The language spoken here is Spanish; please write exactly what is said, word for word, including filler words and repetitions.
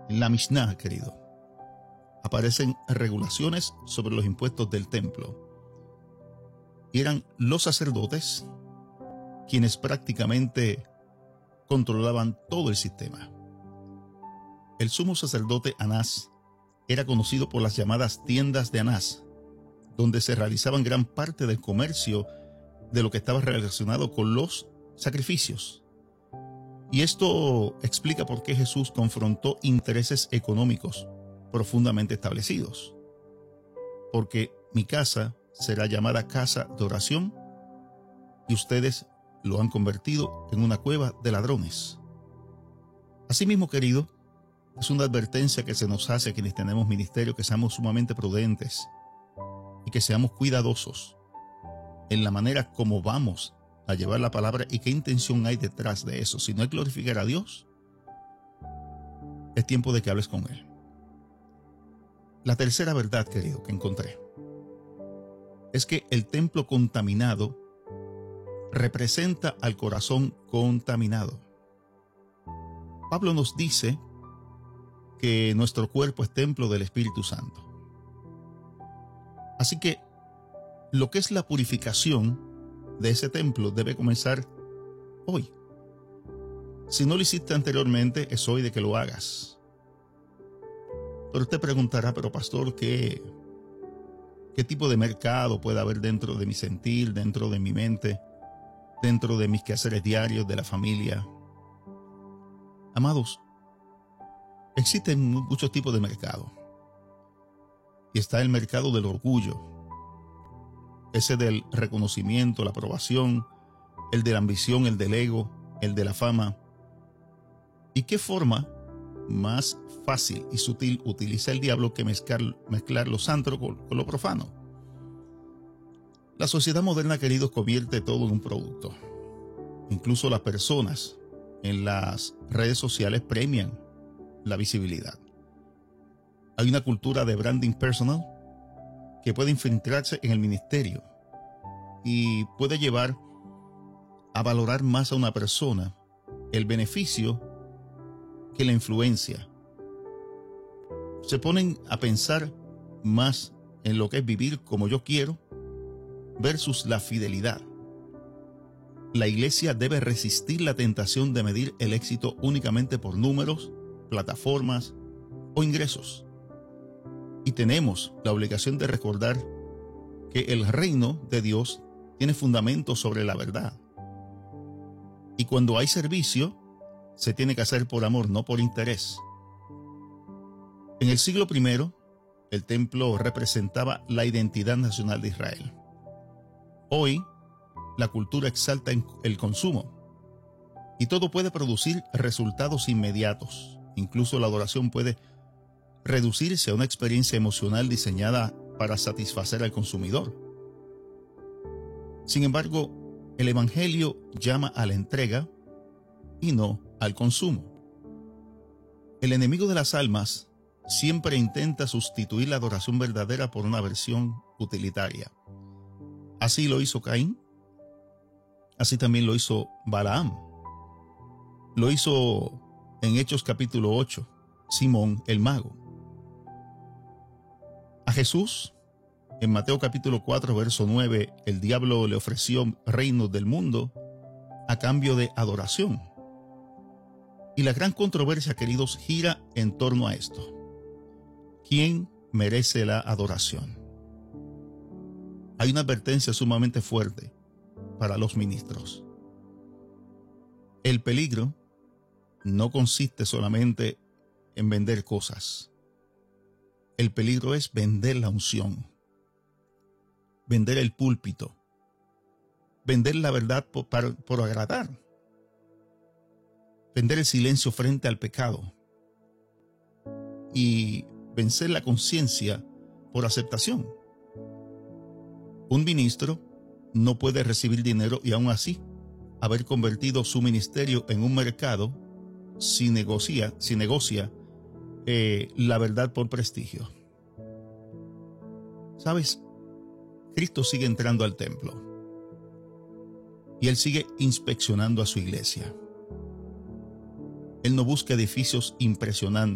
En la Mishnah, querido, aparecen regulaciones sobre los impuestos del templo. Y eran los sacerdotes quienes prácticamente controlaban todo el sistema. El sumo sacerdote Anás era conocido por las llamadas tiendas de Anás, donde se realizaban gran parte del comercio de lo que estaba relacionado con los sacrificios. Y esto explica por qué Jesús confrontó intereses económicos profundamente establecidos. Porque mi casa será llamada casa de oración y ustedes lo han convertido en una cueva de ladrones. Asimismo, querido, es una advertencia que se nos hace a quienes tenemos ministerio, que seamos sumamente prudentes y que seamos cuidadosos en la manera como vamos a llevar la palabra y qué intención hay detrás de eso. Si no es glorificar a Dios, es tiempo de que hables con Él. La tercera verdad, querido, que encontré es que el templo contaminado representa al corazón contaminado. Pablo nos dice que nuestro cuerpo es templo del Espíritu Santo. Así que lo que es la purificación de ese templo debe comenzar hoy. Si no lo hiciste anteriormente, es hoy de que lo hagas. Pero te preguntará, pero pastor, ¿qué, qué tipo de mercado puede haber dentro de mi sentir, dentro de mi mente, dentro de mis quehaceres diarios, de la familia? Amados, existen muchos tipos de mercado. Y está el mercado del orgullo, ese del reconocimiento, la aprobación, el de la ambición, el del ego, el de la fama. ¿Y qué forma más fácil y sutil utiliza el diablo que mezclar, mezclar lo santo con, con lo profano? La sociedad moderna, queridos, convierte todo en un producto. Incluso las personas en las redes sociales premian la visibilidad. Hay una cultura de branding personal que puede infiltrarse en el ministerio y puede llevar a valorar más a una persona el beneficio que la influencia. Se ponen a pensar más en lo que es vivir como yo quiero versus la fidelidad. La iglesia debe resistir la tentación de medir el éxito únicamente por números, plataformas o ingresos. Y tenemos la obligación de recordar que el reino de Dios tiene fundamento sobre la verdad. Y cuando hay servicio, se tiene que hacer por amor, no por interés. En el siglo primero, el templo representaba la identidad nacional de Israel. Hoy, la cultura exalta el consumo y todo puede producir resultados inmediatos. Incluso la adoración puede reducirse a una experiencia emocional diseñada para satisfacer al consumidor. Sin embargo, el Evangelio llama a la entrega y no al consumo. El enemigo de las almas siempre intenta sustituir la adoración verdadera por una versión utilitaria. Así lo hizo Caín. Así también lo hizo Balaam. Lo hizo en Hechos capítulo ocho, Simón el mago. A Jesús, en Mateo capítulo cuatro, verso nueve, el diablo le ofreció reinos del mundo a cambio de adoración. Y la gran controversia, queridos, gira en torno a esto. ¿Quién merece la adoración? Hay una advertencia sumamente fuerte para los ministros. El peligro no consiste solamente en vender cosas. El peligro es vender la unción, vender el púlpito, vender la verdad por, por, por agradar, vender el silencio frente al pecado y vencer la conciencia por aceptación. Un ministro no puede recibir dinero y aún así haber convertido su ministerio en un mercado si negocia, si negocia eh, la verdad por prestigio. ¿Sabes? Cristo sigue entrando al templo y Él sigue inspeccionando a su iglesia. Él no busca edificios impresionantes.